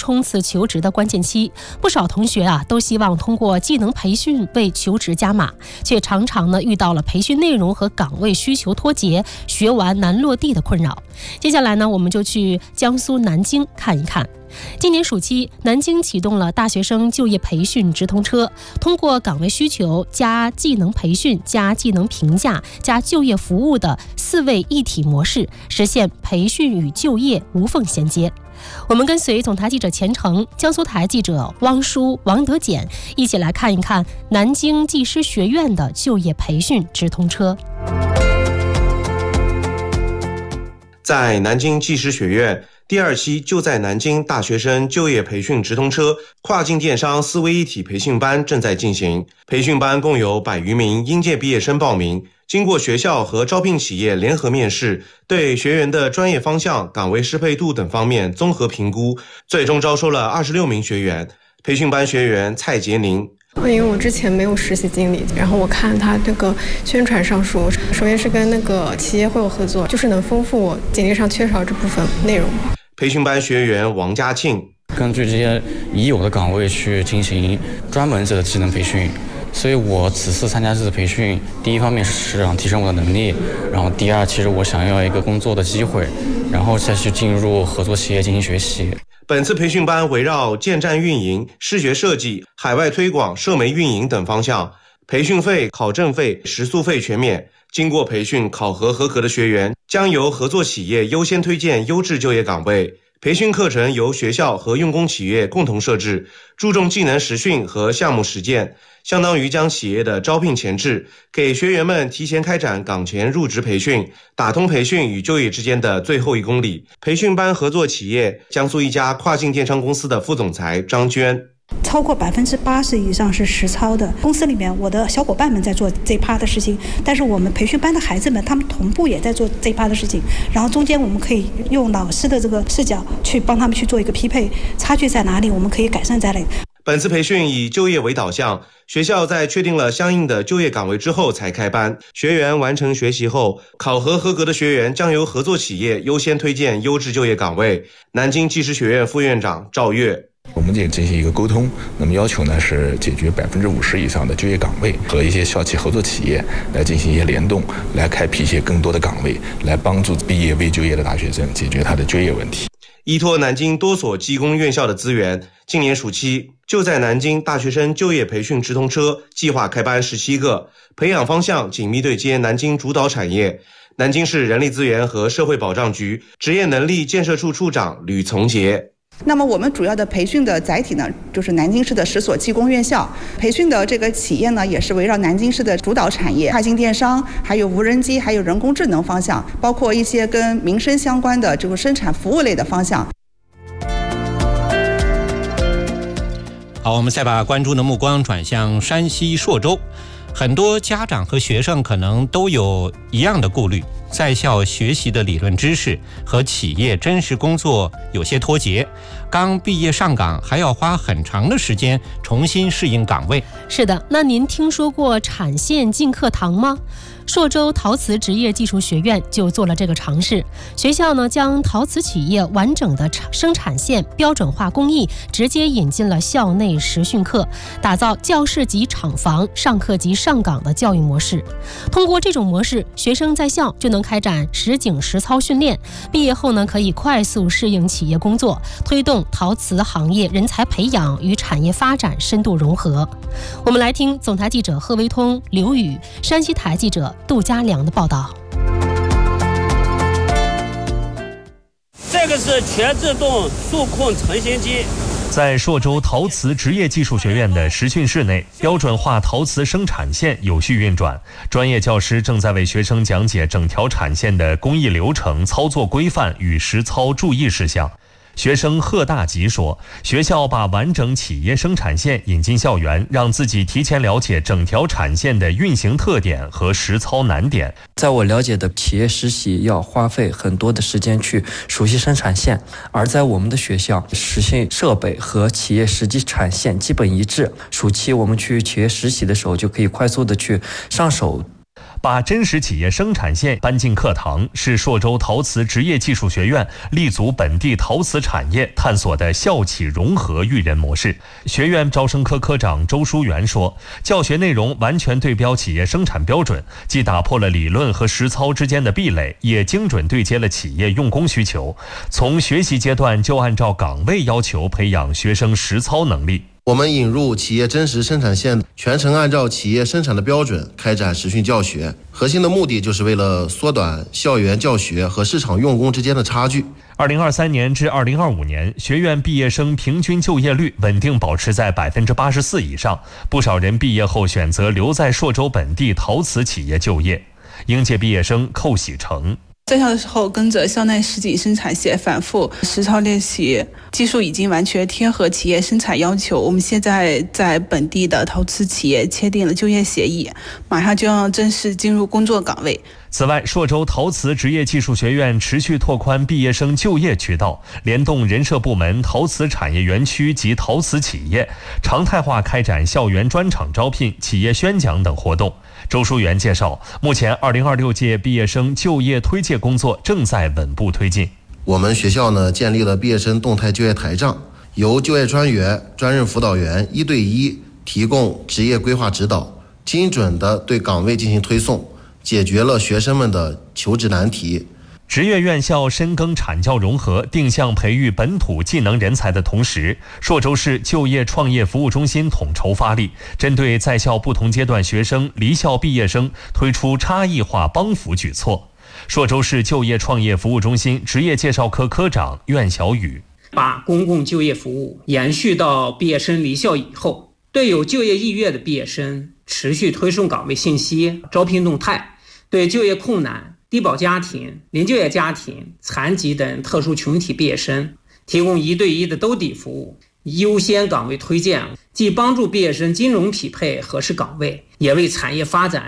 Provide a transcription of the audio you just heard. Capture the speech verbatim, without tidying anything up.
冲刺求职的关键期，不少同学啊都希望通过技能培训为求职加码，却常常呢遇到了培训内容和岗位需求脱节、学完难落地的困扰。接下来呢，我们就去江苏南京看一看。今年暑期，南京启动了大学生就业培训直通车，通过岗位需求加技能培训加技能评价加就业服务的四位一体模式，实现培训与就业无缝衔接。我们跟随总台记者钱成、江苏台记者汪舒、王德简一起来看一看南京技师学院的就业培训直通车。 在南京技师学院，第二期就在南京大学生就业培训直通车跨境电商思维一体培训班正在进行。培训班共有百余名应届毕业生报名，经过学校和招聘企业联合面试，对学员的专业方向、岗位适配度等方面综合评估，最终招收了二十六名学员。培训班学员蔡杰宁。 因为我之前没有实习经历，然后我看他这个宣传上说，首先是跟那个企业会有合作，就是能丰富我简历上缺少这部分内容。 培训班学员王家庆， 根据这些已有的岗位去进行专门式的技能培训，所以我此次参加这次培训，第一方面是想提升我的能力，然后第二，其实我想要一个工作的机会，然后再去进入合作企业进行学习。 本次培训班围绕建站运营、视觉设计、海外推广、社媒运营等方向，培训费、考证费、食宿费全免。经过培训考核合格的学员将由合作企业优先推荐优质就业岗位。培训课程由学校和用工企业共同设置，注重技能实训和项目实践，相当于将企业的招聘前置，给学员们提前开展岗前入职培训，打通培训与就业之间的最后一公里。培训班合作企业江苏一家跨境电商公司的副总裁张娟。 超过百分之八十以上是实操的。公司里面我的小伙伴们在做这一趴的事情，但是我们培训班的孩子们他们同步也在做这一趴的事情，然后中间我们可以用老师的这个视角去帮他们去做一个匹配，差距在哪里我们可以改善在哪里。 本次培训以就业为导向，学校在确定了相应的就业岗位之后才开班。学员完成学习后，考核合格的学员将由合作企业优先推荐优质就业岗位。南京技师学院副院长赵月。 我们也进行一个沟通，那么要求呢是解决百分之五十以上的就业岗位，和一些校企合作企业来进行一些联动，来开辟一些更多的岗位，来帮助毕业未就业的大学生解决他的就业问题。 依托南京多所技工院校的资源，今年暑期就在南京大学生就业培训直通车计划开班十七个，培养方向紧密对接南京主导产业。南京市人力资源和社会保障局职业能力建设处处长吕从杰。 那么我们主要的培训的载体呢，就是南京市的十所技工院校。培训的这个企业呢，也是围绕南京市的主导产业、跨境电商、还有无人机、还有人工智能方向，包括一些跟民生相关的这个生产服务类的方向。 好，我们再把关注的目光转向山西朔州。很多家长和学生可能都有一样的顾虑，在校学习的理论知识和企业真实工作有些脱节，刚毕业上岗还要花很长的时间重新适应岗位。 是的，那您听说过产线进课堂吗？朔州陶瓷职业技术学院就做了这个尝试。学校呢，将陶瓷企业完整的生产线标准化工艺直接引进了校内实训课，打造教室级厂房、上课级上岗的教育模式。通过这种模式，学生在校就能开展实景实操训练，毕业后呢，可以快速适应企业工作，推动陶瓷行业人才培养与产业发展深度融合。我们来听总台记者贺维通、刘宇，山西台记者杜家良的报道。 这个是全自动数控成型机。 在朔州陶瓷职业技术学院的实训室内，标准化陶瓷生产线有序运转，专业教师正在为学生讲解整条产线的工艺流程、操作规范与实操注意事项。学生贺大吉说，学校把完整企业生产线引进校园，让自己提前了解整条产线的运行特点和实操难点。 在我了解的企业实习要花费很多的时间去熟悉生产线，而在我们的学校，实训设备和企业实际产线基本一致。暑期我们去企业实习的时候，就可以快速的去上手。 把真实企业生产线搬进课堂，是朔州陶瓷职业技术学院立足本地陶瓷产业探索的校企融合育人模式。学院招生科科长周淑元说，教学内容完全对标企业生产标准，既打破了理论和实操之间的壁垒，也精准对接了企业用工需求。从学习阶段就按照岗位要求培养学生实操能力。 我们引入企业真实生产线，全程按照企业生产的标准开展实训教学，核心的目的就是为了缩短校园教学和市场用工之间的差距。 二零二三年至二零二五年，学院毕业生平均就业率稳定保持在百分之八十四以上，不少人毕业后选择留在朔州本地陶瓷企业就业。应届毕业生寇喜成。 在校的时候跟着校内实景生产线反复实操练习，技术已经完全贴合企业生产要求。我们现在在本地的陶瓷企业签订了就业协议，马上就要正式进入工作岗位。 此外，朔州陶瓷职业技术学院持续拓宽毕业生就业渠道，联动人社部门、陶瓷产业园区及陶瓷企业，常态化开展校园专场招聘、企业宣讲等活动。周淑元介绍，目前二零二六届毕业生就业推介工作正在稳步推进。 我们学校呢建立了毕业生动态就业台账，由就业专员、专任辅导员一对一提供职业规划指导，精准的对岗位进行推送，解决了学生们的求职难题。 职业院校深耕产教融合，定向培育本土技能人才的同时，朔州市就业创业服务中心统筹发力，针对在校不同阶段学生、离校毕业生推出差异化帮扶举措。朔州市就业创业服务中心职业介绍科科长苑小雨， 把公共就业服务延续到毕业生离校以后，对有就业意愿的毕业生持续推送岗位信息、招聘动态，对就业困难、低保家庭、零就业家庭、残疾等特殊群体毕业生提供一对一的兜底服务，优先岗位推荐，既帮助毕业生金融匹配合适岗位，也为产业发展